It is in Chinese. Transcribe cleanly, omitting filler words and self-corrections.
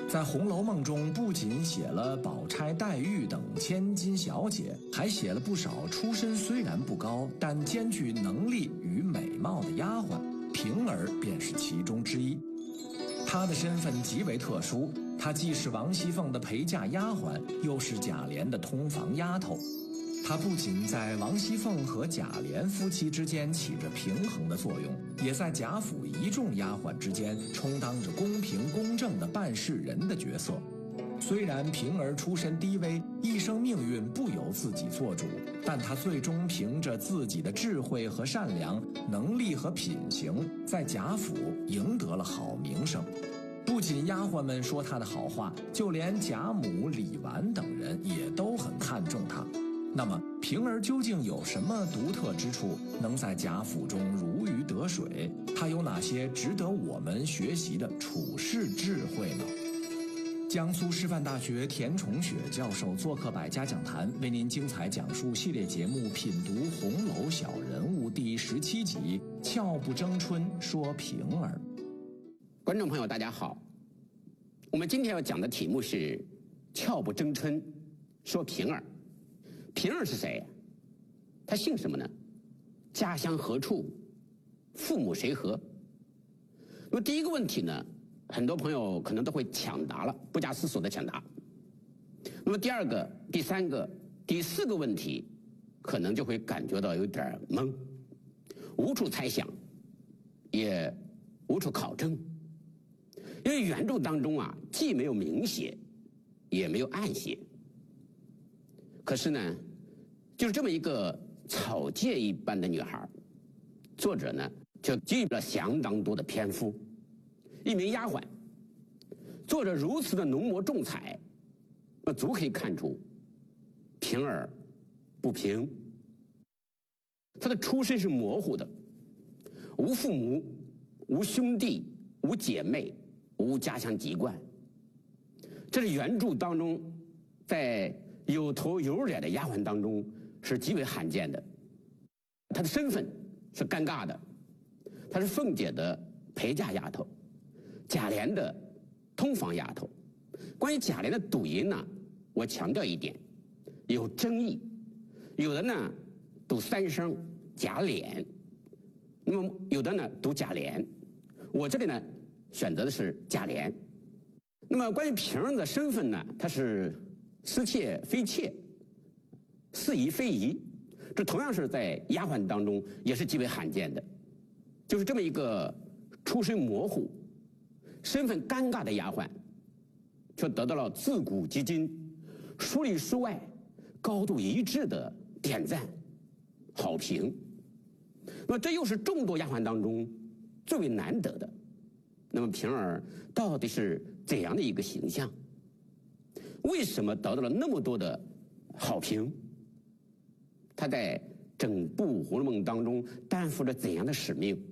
在《红楼梦》中，不仅写了宝钗、黛玉等千金小姐，还写了不少出身虽然不高，但兼具能力与美貌的丫鬟，平儿便是其中之一。她的身份极为特殊，她既是王熙凤的陪嫁丫鬟，又是贾琏的通房丫头。她不仅在王熙凤和贾琏夫妻之间起着平衡的作用，也在贾府一众丫鬟之间充当着公平公正的办事人的角色。虽然平儿出身低微，一生命运不由自己做主，但她最终凭着自己的智慧和善良、能力和品行，在贾府赢得了好名声。不仅丫鬟们说她的好话，就连贾母、李纨等人也都很看重她。那么平儿究竟有什么独特之处，能在贾府中如鱼得水？她有哪些值得我们学习的处世智慧呢？江苏师范大学田崇雪教授做客百家讲坛，为您精彩讲述系列节目《品读红楼小人物》第17集《俏不争春说平儿》。 观众朋友大家好，我们今天要讲的题目是俏不争春说平儿。平儿是谁？他姓什么呢？家乡何处？父母谁和？那么第一个问题呢，很多朋友可能都会抢答了，不假思索的抢答。那么第二个、第三个、第四个问题，可能就会感觉到有点懵，无处猜想，也无处考证。因为原著当中啊，既没有明写，也没有暗写。可是呢，就是这么一个草芥一般的女孩，作者呢就给予了相当多的篇幅。一名丫鬟，作者如此的浓墨重彩，那足可以看出平儿不平。她的出身是模糊的，无父母，无兄弟，无姐妹，无家乡籍贯。这是原著当中在有头有脸的丫鬟当中是极为罕见的。她的身份是尴尬的，她是凤姐的陪嫁丫头，贾琏的通房丫头。关于贾琏的读音呢，我强调一点，有争议，有的呢读三声贾琏，那么有的呢读贾琏，我这里呢选择的是贾琏。那么关于平儿的身份呢，她是似妾非妾，似姨非姨，这同样是在丫鬟当中也是极为罕见的。就是这么一个出身模糊、身份尴尬的丫鬟，却得到了自古及今书里书外高度一致的点赞好评。那么这又是众多丫鬟当中最为难得的。那么平儿到底是怎样的一个形象？为什么得到了那么多的好评？他在整部《红楼梦》当中担负着怎样的使命？